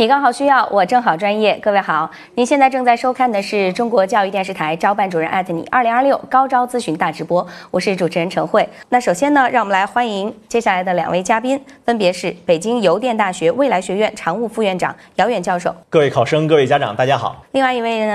你刚好需要，我正好专业。各位好，您现在正在收看的是中国教育电视台招办主任你2026高招咨询大直播，我是主持人陈慧。那首先呢，让我们来欢迎接下来的2位嘉宾，分别是北京邮电大学未来学院常务副院长姚远教授。 各位考生、各位家长，大家好。 另外一位呢